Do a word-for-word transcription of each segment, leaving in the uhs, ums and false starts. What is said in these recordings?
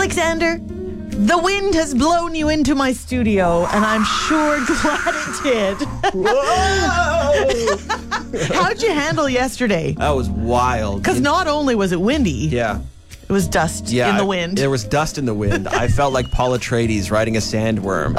Alexander, the wind has blown you into my studio, and I'm sure glad it did. Whoa! How'd you handle yesterday? That was wild. Because not only was it windy, Yeah. it was dust Yeah. in the wind. There was dust in the wind. I felt like Paul Atreides riding a sandworm.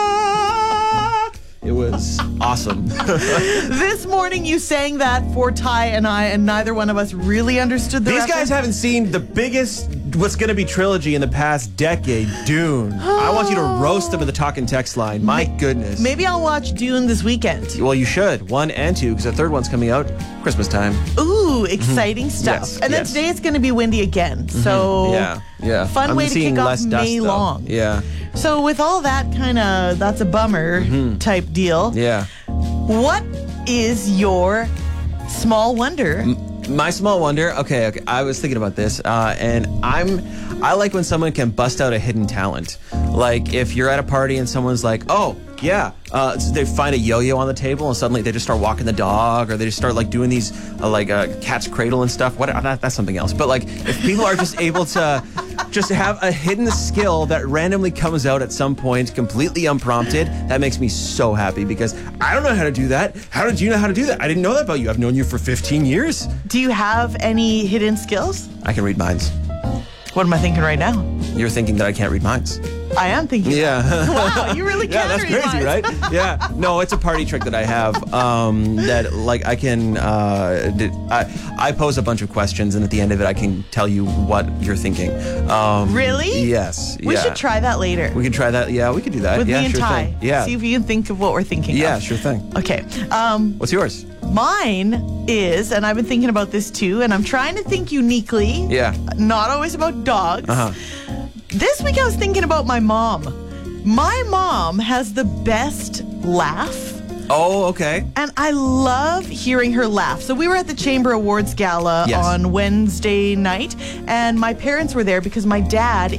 It was awesome. This morning you sang that for Ty and I, and neither one of us really understood the These reference. guys haven't seen the biggest, what's going to be trilogy in the past decade, Dune. I want you to roast them in the talk and text line. My goodness. Maybe I'll watch Dune this weekend. Well, you should. One and two, because the third one's coming out Christmas time. Ooh, exciting stuff. Yes, and then yes. today it's going to be windy again. So Yeah, yeah. fun I'm way to seeing kick off less dust, May though. long. Yeah, So with all that kind of, that's a bummer type deal. yeah. What is your small wonder? My small wonder. Okay, okay. I was thinking about this, uh, and I'm. I like when someone can bust out a hidden talent. Like if you're at a party and someone's like, "Oh, yeah," uh, so they find a yo-yo on the table and suddenly they just start walking the dog, or they just start like doing these uh, like uh, cat's cradle and stuff. What? That, that's something else. But like if people are just able to just have a hidden skill that randomly comes out at some point, completely unprompted, that makes me so happy because I don't know how to do that. How did you know how to do that? I didn't know that about you. I've known you for fifteen years. Do you have any hidden skills? I can read minds. What am I thinking right now? You're thinking that I can't read minds. I am thinking. Yeah. Wow, you really Yeah, can that's read crazy, minds. right? Yeah. No, it's a party trick that I have. Um, that like I can. Uh, d- I I pose a bunch of questions, and at the end of it, I can tell you what you're thinking. Um, Really? Yes. We yeah. should try that later. We can try that. Yeah, we could do that. With yeah, me and sure Ty. thing. Yeah. See if you can think of what we're thinking Yeah, of. sure thing. Okay. Um, What's yours? mine is, and I've been thinking about this too, and I'm trying to think uniquely. Yeah. Not always about dogs. Uh huh. This week I was thinking about my mom. My mom has the best laugh. Oh, okay. And I love hearing her laugh. So we were at the Chamber Awards Gala Yes. on Wednesday night, and my parents were there because my dad